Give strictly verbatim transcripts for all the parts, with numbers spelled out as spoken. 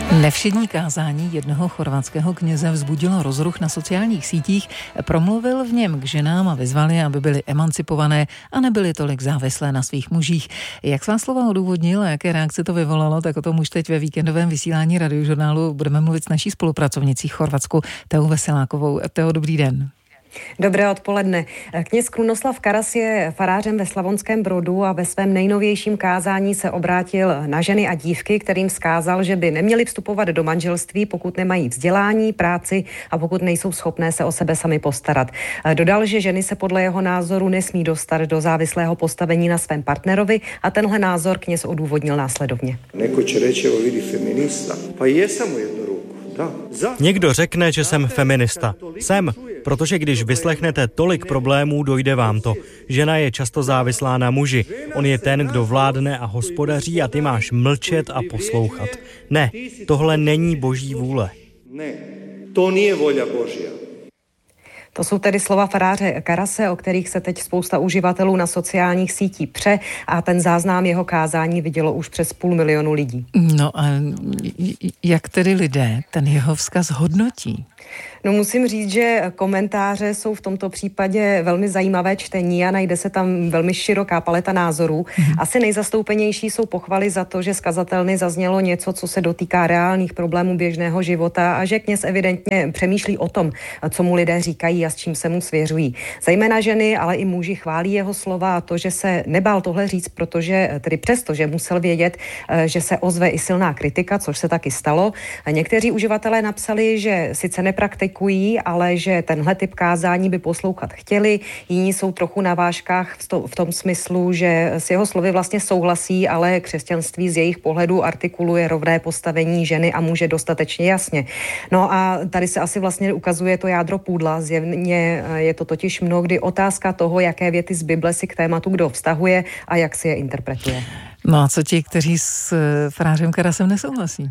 Nevšední kázání jednoho chorvatského kněze vzbudilo rozruch na sociálních sítích. Promluvil v něm k ženám a vyzval je, aby byly emancipované a nebyly tolik závislé na svých mužích. Jak svá slova odůvodnil a jaké reakce to vyvolalo, tak o tom už teď ve víkendovém vysílání Radiožurnálu budeme mluvit s naší spolupracovnicí v Chorvatsku, Teou Veselákovou. Teo, dobrý den. Dobré odpoledne. Kněz Krunoslav Karas je farářem ve Slavonském Brodu a ve svém nejnovějším kázání se obrátil na ženy a dívky, kterým vzkázal, že by neměly vstupovat do manželství, pokud nemají vzdělání, práci a pokud nejsou schopné se o sebe sami postarat. Dodal, že ženy se podle jeho názoru nesmí dostat do závislého postavení na svém partnerovi a tenhle názor kněz odůvodnil následovně. Neko će reći, evo vidi feminista, pa jesam u jednu ruku. Někdo řekne, že jsem feminista. Jsem, protože když vyslechnete tolik problémů, dojde vám to. Žena je často závislá na muži. On je ten, kdo vládne a hospodaří a ty máš mlčet a poslouchat. Ne, tohle není boží vůle. Ne, to nije volja Božja. To jsou tedy slova faráře Karase, o kterých se teď spousta uživatelů na sociálních sítích pře a ten záznam jeho kázání vidělo už přes půl milionu lidí. No a jak tedy lidé ten jeho vzkaz hodnotí? No musím říct, že komentáře jsou v tomto případě velmi zajímavé čtení a najde se tam velmi široká paleta názorů. Hmm. Asi nejzastoupenější jsou pochvaly za to, že z kazatelny zaznělo něco, co se dotýká reálných problémů běžného života a že kněz evidentně přemýšlí o tom, co mu lidé říkají a s čím se mu svěřují. Zejména ženy, ale i muži chválí jeho slova a to, že se nebál tohle říct, protože tedy přesto, že musel vědět, že se ozve i silná kritika, což se taky stalo. Někteří uživatelé napsali, že sice nepraktikují, ale že tenhle typ kázání by poslouchat chtěli. Jiní jsou trochu na vážkách v tom smyslu, že s jeho slovy vlastně souhlasí, ale křesťanství z jejich pohledu artikuluje rovné postavení ženy a muže dostatečně jasně. No a tady se asi vlastně ukazuje to jádro pudla. Zjevně je to totiž mnohdy otázka toho, jaké věty z Bible si k tématu kdo vztahuje a jak si je interpretuje. No a co ti, kteří s farářem Karasem nesouhlasí?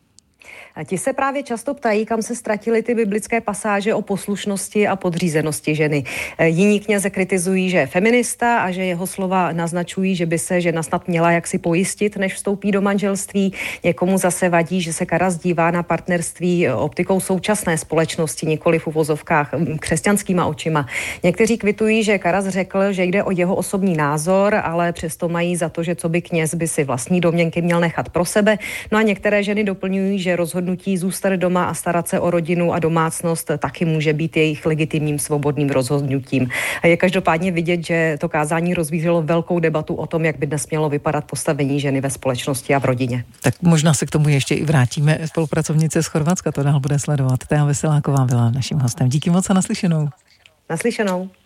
A ti se právě často ptají, kam se ztratily ty biblické pasáže o poslušnosti a podřízenosti ženy. Jiní kněze kritizují, že je feminista a že jeho slova naznačují, že by se žena snad měla jaksi pojistit, než vstoupí do manželství. Někomu zase vadí, že se Karas dívá na partnerství optikou současné společnosti, nikoli v uvozovkách křesťanskýma očima. Někteří kvitují, že Karas řekl, že jde o jeho osobní názor, ale přesto mají za to, že co by kněz by si vlastní domněnky měl nechat pro sebe. No a některé ženy doplňují, že rozhodnutí zůstat doma a starat se o rodinu a domácnost taky může být jejich legitimním svobodným rozhodnutím. Je každopádně vidět, že to kázání rozvířilo velkou debatu o tom, jak by dnes mělo vypadat postavení ženy ve společnosti a v rodině. Tak možná se k tomu ještě i vrátíme. Spolupracovnice z Chorvatska to dál bude sledovat. Tea Veseláková byla naším hostem. Díky moc a naslyšenou. Naslyšenou.